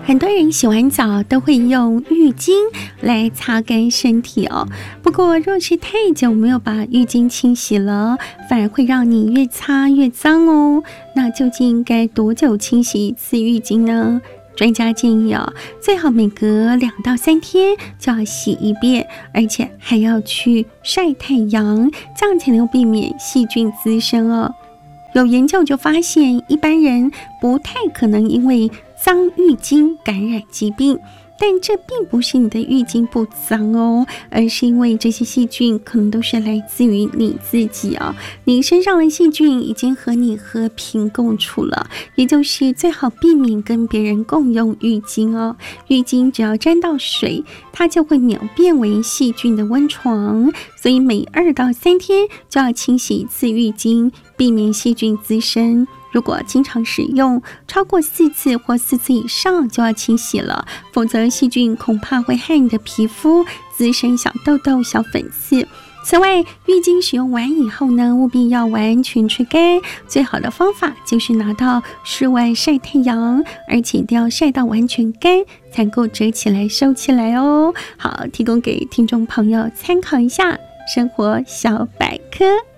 很多人洗完澡都会用浴巾来擦干身体哦。不过若是太久没有把浴巾清洗了，反而会让你越擦越脏哦。那究竟该多久清洗一次浴巾呢？专家建议最好每隔2到3天就要洗一遍，而且还要去晒太阳，这样才能避免细菌滋生哦。有研究就发现，一般人不太可能因为脏浴巾感染疾病，但这并不是你的浴巾不脏哦，而是因为这些细菌可能都是来自于你自己哦。你身上的细菌已经和你和平共处了，也就是最好避免跟别人共用浴巾哦。浴巾只要沾到水，它就会秒变为细菌的温床，所以每2到3天就要清洗一次浴巾，避免细菌滋生。如果经常使用，超过4次或4次以上就要清洗了，否则细菌恐怕会害你的皮肤滋生小痘痘、小粉刺。此外，浴巾使用完以后呢，务必要完全吹干。最好的方法就是拿到室外晒太阳，而且一定要晒到完全干，才够折起来收起来哦。好，提供给听众朋友参考一下，生活小百科。